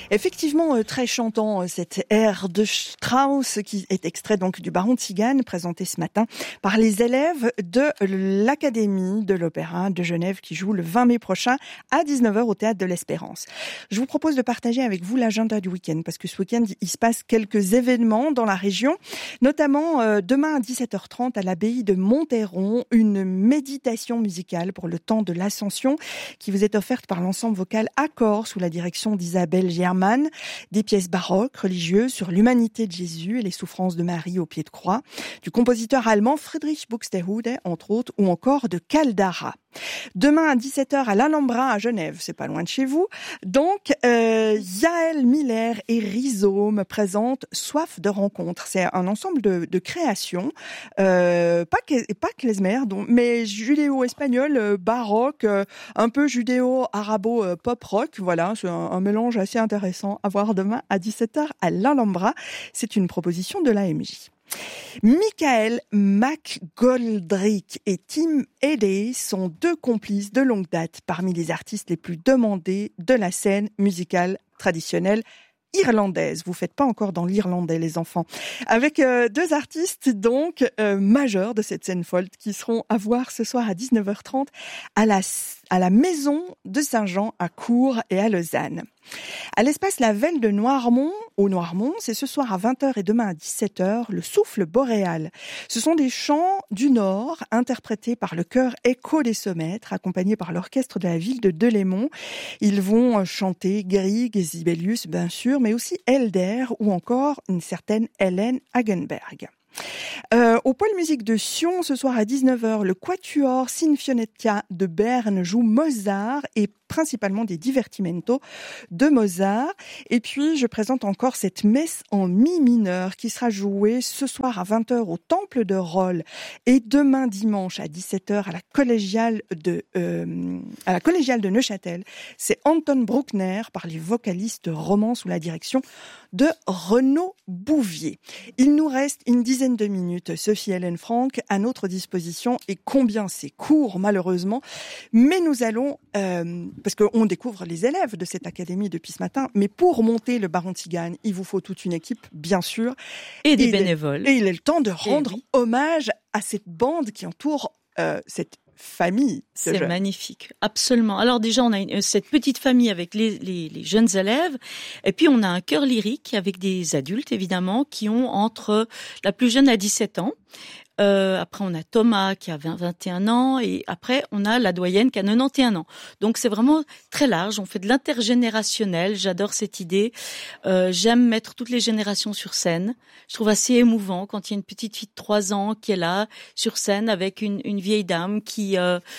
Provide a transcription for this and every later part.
Effectivement, très chantant, cette air de Strauss qui est extrait donc du Baron Tzigane, présenté ce matin par les élèves de l'Académie de l'Opéra de Genève qui joue le 20 mai prochain à 19h au Théâtre de l'Espérance. Je vous propose de partager avec vous l'agenda du week-end parce que ce week-end, il se passe quelques événements dans la région, notamment demain à 17h30 à l'abbaye de Monteron, une méditation musicale pour le temps de l'Ascension qui vous est offerte par l'ensemble vocal Accord sous la direction d'Isabelle German, des pièces baroques, religieuses sur l'humanité de Jésus et les souffrances de Marie au pied de croix, du compositeur allemand Friedrich Buxtehude, entre autres, ou encore de Caldara. Demain à 17h à l'Alhambra à Genève, c'est pas loin de chez vous. Donc, Yael Miller et Rhizome présentent Soif de rencontre. C'est un ensemble de créations, pas klezmer, mais judéo-espagnol, baroque, un peu judéo-arabo-pop-rock. Voilà, c'est un mélange assez intéressant à voir demain à 17h à l'Alhambra. C'est une proposition de l'AMJ. Michael McGoldrick et Tim Edey sont deux complices de longue date parmi les artistes les plus demandés de la scène musicale traditionnelle irlandaise. Vous faites pas encore dans l'irlandais, les enfants. Avec deux artistes donc majeurs de cette scène folk qui seront à voir ce soir à 19h30 à la Maison de Saint-Jean à Cours et à Lausanne. À l'espace La Velle de Noirmont, au Noirmont, c'est ce soir à 20h et demain à 17h, le souffle boréal. Ce sont des chants du Nord interprétés par le chœur Écho des Sommètres, accompagnés par l'orchestre de la ville de Delémont. Ils vont chanter Grieg et Sibelius, bien sûr, mais aussi Elder ou encore une certaine Hélène Hagenberg. Au pôle musique de Sion, ce soir à 19h, le Quatuor Sinfonietta de Berne joue Mozart et principalement des divertimento de Mozart. Et puis, je présente encore cette messe en mi mineur qui sera jouée ce soir à 20h au Temple de Rolles et demain dimanche à 17h à la collégiale de Neuchâtel. C'est Anton Bruckner par les vocalistes romans sous la direction de Renaud Bouvier. Il nous reste une dizaine de minutes, Sophie-Hélène Franck, à notre disposition. Et combien c'est court, malheureusement. Mais nous allons, parce qu'on découvre les élèves de cette académie depuis ce matin, mais pour monter le Baron Tzigane, il vous faut toute une équipe, bien sûr. Et des bénévoles. Et il est le temps de rendre hommage à cette bande qui entoure cette famille. C'est magnifique, absolument. Alors déjà, on a cette petite famille avec les jeunes élèves, et puis on a un chœur lyrique avec des adultes, évidemment, qui ont entre la plus jeune à 17 ans. Après, on a Thomas qui a 21 ans et après, on a la doyenne qui a 91 ans. Donc, c'est vraiment très large. On fait de l'intergénérationnel. J'adore cette idée. J'aime mettre toutes les générations sur scène. Je trouve assez émouvant quand il y a une petite fille de 3 ans qui est là sur scène avec une vieille dame qui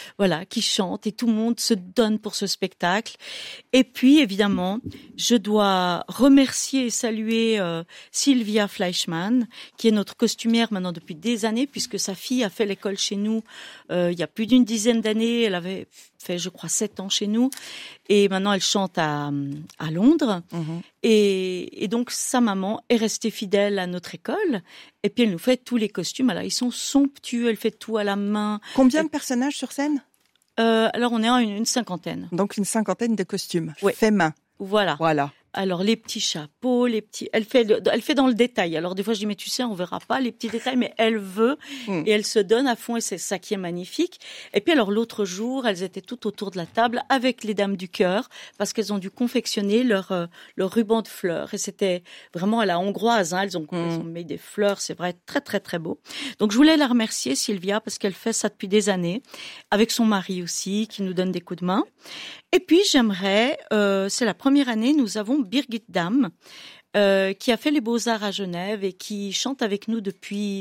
chante et tout le monde se donne pour ce spectacle. Et puis, évidemment, je dois remercier et saluer Sylvia Fleischmann, qui est notre costumière maintenant depuis des années, puisque sa fille a fait l'école chez nous il y a plus d'une dizaine d'années. Elle avait fait, je crois, 7 ans chez nous. Et maintenant, elle chante à Londres. Mmh. Et donc, sa maman est restée fidèle à notre école. Et puis, elle nous fait tous les costumes. Alors, ils sont somptueux. Elle fait tout à la main. Combien de personnages sur scène ? Alors, on est à une cinquantaine. Donc, une cinquantaine de costumes. Oui. Fait main. Voilà. Alors, les petits chapeaux, elle fait dans le détail. Alors, des fois, je dis, mais tu sais, on verra pas les petits détails, mais elle veut, et elle se donne à fond, et c'est ça qui est magnifique. Et puis, alors, l'autre jour, elles étaient toutes autour de la table avec les dames du chœur, parce qu'elles ont dû confectionner leur ruban de fleurs. Et c'était vraiment à la hongroise, hein. Elles ont mis des fleurs, c'est vrai, très, très, très beau. Donc, je voulais la remercier, Sylvia, parce qu'elle fait ça depuis des années, avec son mari aussi, qui nous donne des coups de main. Et puis, j'aimerais, c'est la première année, nous avons Birgit Damm, qui a fait les Beaux-Arts à Genève et qui chante avec nous depuis,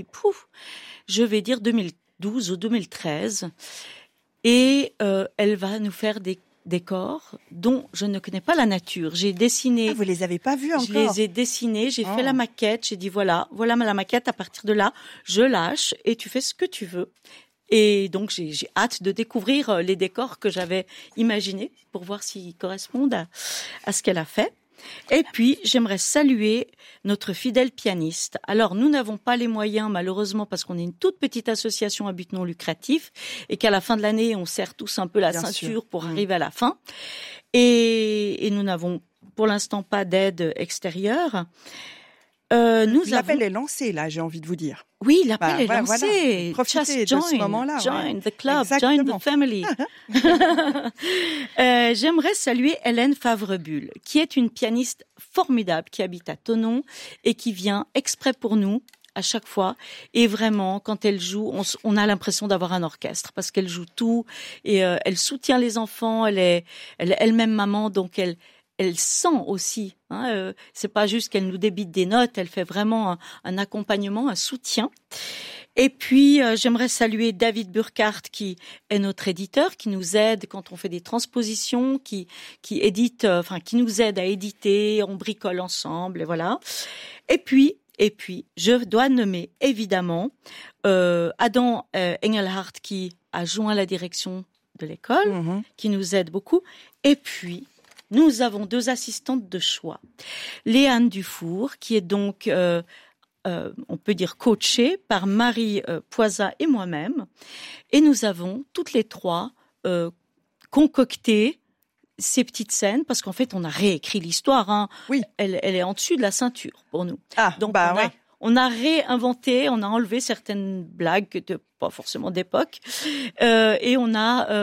je vais dire 2012 ou 2013. Et elle va nous faire des décors dont je ne connais pas la nature. J'ai dessiné... Ah, vous les avez pas vus encore ? Je les ai dessinés, j'ai fait la maquette, j'ai dit voilà la maquette, à partir de là, je lâche et tu fais ce que tu veux. Et donc, j'ai hâte de découvrir les décors que j'avais imaginés pour voir s'ils correspondent à ce qu'elle a fait. Et puis, j'aimerais saluer notre fidèle pianiste. Alors, nous n'avons pas les moyens, malheureusement, parce qu'on est une toute petite association à but non lucratif et qu'à la fin de l'année, on serre tous un peu la ceinture pour arriver à la fin. Et nous n'avons pour l'instant pas d'aide extérieure. L'appel est lancé, là, j'ai envie de vous dire. Oui, l'appel est lancé. Voilà. Profitez de ce moment-là. Join the club, Exactement. join the family. J'aimerais saluer Hélène Favrebulle, qui est une pianiste formidable, qui habite à Thonon et qui vient exprès pour nous à chaque fois. Et vraiment, quand elle joue, on a l'impression d'avoir un orchestre parce qu'elle joue tout et elle soutient les enfants. Elle est elle-même maman, donc elle sent aussi. C'est pas juste qu'elle nous débite des notes, elle fait vraiment un accompagnement, un soutien. Et puis j'aimerais saluer David Burkhardt qui est notre éditeur, qui nous aide quand on fait des transpositions, qui édite, qui nous aide à éditer, on bricole ensemble, et voilà. Et puis je dois nommer évidemment Adam Engelhardt qui a joint la direction de l'école, qui nous aide beaucoup. Et puis nous avons 2 assistantes de choix. Léane Dufour, qui est donc, on peut dire coachée par Marie Poisa et moi-même. Et nous avons toutes les 3 concocté ces petites scènes, parce qu'en fait, on a réécrit l'histoire. Oui. Elle est en dessus de la ceinture pour nous. Donc, on a réinventé, on a enlevé certaines blagues pas forcément d'époque, et on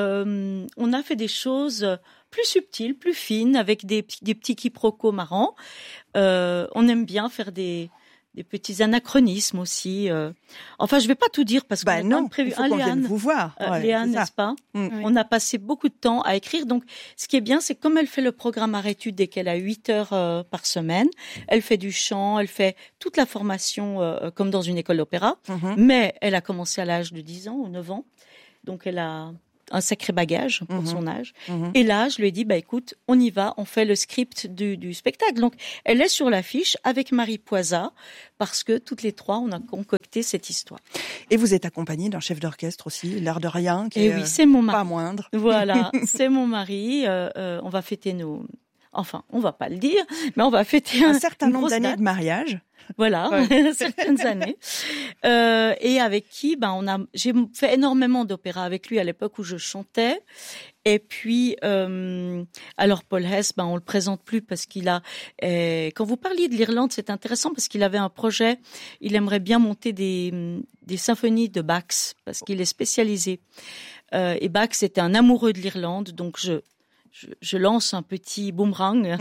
a fait des choses plus subtiles, plus fines, avec des petits quiproquos marrants. On aime bien faire des petits anachronismes aussi. Enfin, je vais pas tout dire parce qu'on n'a pas prévu. Il faut qu'on vienne vous voir. Léane, n'est-ce pas? On a passé beaucoup de temps à écrire. Donc, ce qui est bien, c'est comme elle fait le programme Arrêtude dès qu'elle a 8 heures par semaine, elle fait du chant, elle fait toute la formation comme dans une école d'opéra. Mais elle a commencé à l'âge de 10 ans ou 9 ans. Donc, elle a un sacré bagage pour son âge. Et là, je lui ai dit, écoute, on y va, on fait le script du spectacle. Donc, elle est sur l'affiche avec Marie Poisa, parce que toutes les 3, on a concocté cette histoire. Et vous êtes accompagnée d'un chef d'orchestre aussi, l'air de rien, qui est c'est mon mari. Pas moindre. Voilà, c'est mon mari. On va fêter nos... Enfin, on va pas le dire, mais on va fêter un certain nombre d'années de mariage. Voilà, certaines années. Et avec qui, j'ai fait énormément d'opéra avec lui à l'époque où je chantais. Et puis, alors Paul Hess, on le présente plus parce qu'il a. Quand vous parliez de l'Irlande, c'est intéressant parce qu'il avait un projet. Il aimerait bien monter des symphonies de Bach parce qu'il est spécialisé. Et Bach, c'était un amoureux de l'Irlande, donc je lance un petit boomerang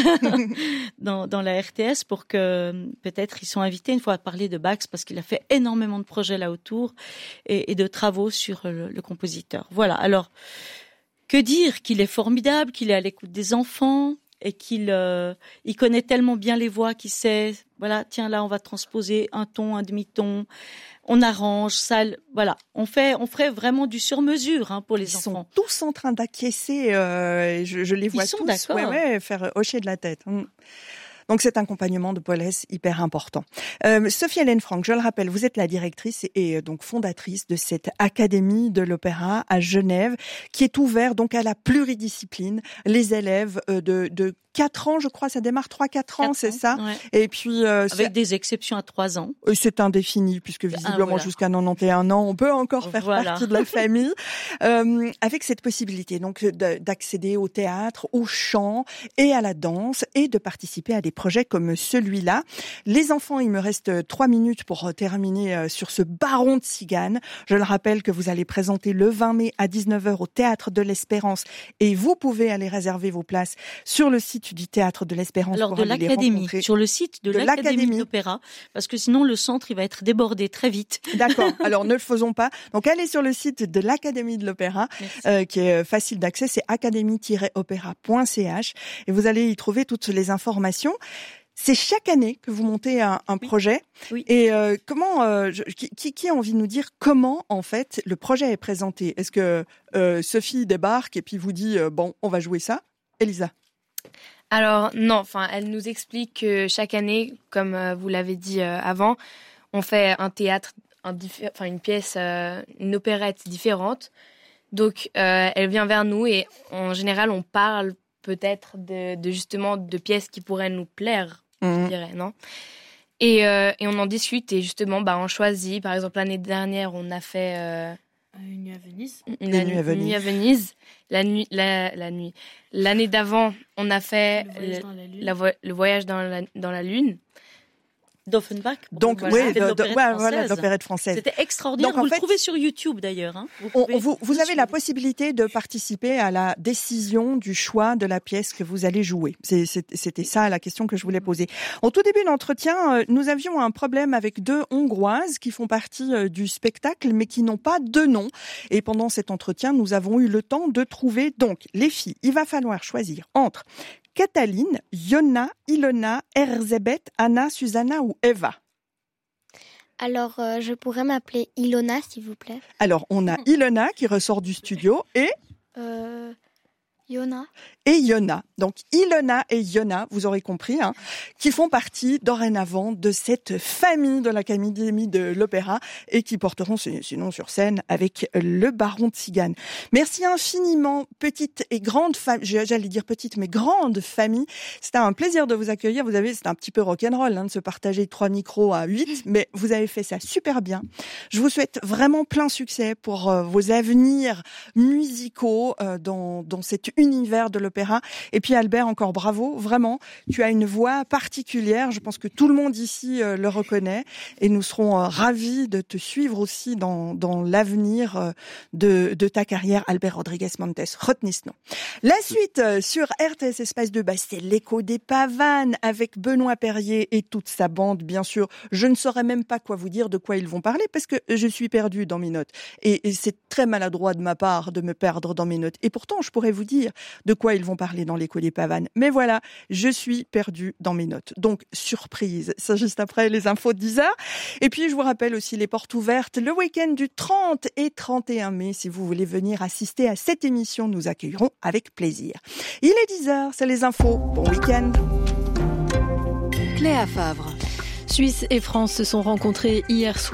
dans la RTS pour que peut-être ils sont invités une fois à parler de Bach parce qu'il a fait énormément de projets là autour et de travaux sur le compositeur. Voilà. Alors, que dire qu'il est formidable, qu'il est à l'écoute des enfants et qu'il connaît tellement bien les voix qu'il sait, voilà, tiens là on va transposer un ton, un demi-ton. On arrange ça, voilà. On ferait vraiment du sur-mesure pour les enfants. Ils sont tous en train d'acquiescer. Je les vois tous. Ils sont d'accord. Faire hocher de la tête. Donc cet accompagnement de Paul Hess, hyper important. Sophie-Hélène Franck, je le rappelle, vous êtes la directrice et donc fondatrice de cette Académie de l'Opéra à Genève, qui est ouverte donc à la pluridiscipline. Les élèves de 4 ans, je crois, ça démarre 3-4 ans, c'est ça? Ouais. Et puis avec des exceptions à 3 ans. C'est indéfini, puisque visiblement jusqu'à 91 ans, on peut encore faire partie de la famille. Avec cette possibilité donc d'accéder au théâtre, au chant et à la danse et de participer à des projets comme celui-là. Les enfants, il me reste 3 minutes pour terminer sur ce Baron de Cigane. Je le rappelle que vous allez présenter le 20 mai à 19h au Théâtre de l'Espérance et vous pouvez aller réserver vos places sur le site du Théâtre de l'Espérance. Alors de l'Académie, sur le site de l'Académie d'Opéra, parce que sinon le centre il va être débordé très vite. D'accord, alors ne le faisons pas. Donc allez sur le site de l'Académie de l'Opéra, qui est facile d'accès, c'est académie-opéra.ch et vous allez y trouver toutes les informations. C'est chaque année que vous montez un projet. Oui. Et qui a envie de nous dire comment en fait le projet est présenté? Est-ce que Sophie débarque et puis vous dit bon, on va jouer ça? Elisa? Alors non, elle nous explique que chaque année, comme vous l'avez dit avant, on fait un théâtre, une pièce, une opérette différente. Donc elle vient vers nous et en général on parle peut-être de justement de pièces qui pourraient nous plaire, je dirais, non? Et on en discute et justement on choisit. Par exemple l'année dernière on a fait Une nuit à Venise. Nuit à Venise. La nuit. L'année d'avant, on a fait le voyage dans la Lune. D'Offenbach. Donc, l'opérette française. C'était extraordinaire. Donc, vous le trouvez sur YouTube, d'ailleurs. Hein. Vous avez la possibilité de participer à la décision du choix de la pièce que vous allez jouer. C'était ça la question que je voulais poser. Au tout début de l'entretien, nous avions un problème avec 2 Hongroises qui font partie du spectacle, mais qui n'ont pas de nom. Et pendant cet entretien, nous avons eu le temps de trouver. Donc, les filles, il va falloir choisir entre Cataline, Jonna, Ilona, Erzsébet, Anna, Susanna ou Eva. Alors, je pourrais m'appeler Ilona, s'il vous plaît. Alors, on a Ilona qui ressort du studio et... Jonna. Et Jonna. Donc, Ilona et Jonna, vous aurez compris, hein, qui font partie dorénavant de cette famille de l'Académie de l'Opéra et qui porteront sinon sur scène avec le Baron Tzigane. Merci infiniment, petite et grande famille, j'allais dire petite, mais grande famille. C'était un plaisir de vous accueillir. C'est un petit peu rock'n'roll, hein, de se partager 3 micros à 8, mais vous avez fait ça super bien. Je vous souhaite vraiment plein succès pour vos avenirs musicaux dans cet univers de l'opéra. Et puis Albert, encore bravo, vraiment, tu as une voix particulière, je pense que tout le monde ici le reconnaît et nous serons ravis de te suivre aussi dans l'avenir de ta carrière, Albert Rodriguez Montes. Retenez ce nom. La suite sur RTS Espace 2, c'est l'écho des Pavanes avec Benoît Perrier et toute sa bande, bien sûr. Je ne saurais même pas quoi vous dire, de quoi ils vont parler, parce que je suis perdue dans mes notes. Et c'est très maladroit de ma part de me perdre dans mes notes. Et pourtant, je pourrais vous dire de quoi ils vont parler dans l'écho des Pavanes. Mais voilà, je suis perdue dans mes notes. Donc, surprise. Ça, juste après les infos de 10h. Et puis, je vous rappelle aussi les portes ouvertes le week-end du 30 et 31 mai. Si vous voulez venir assister à cette émission, nous accueillerons avec plaisir. Il est 10h, c'est les infos. Bon week-end. Cléa Favre. Suisse et France se sont rencontrés hier soir.